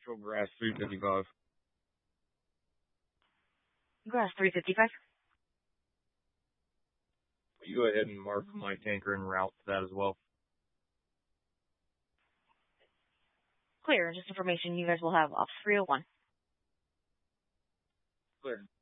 Natural grass 355. Grass 355. You go ahead and mark my tanker en route to that as well. Clear. Just information you guys will have off 301. Clear.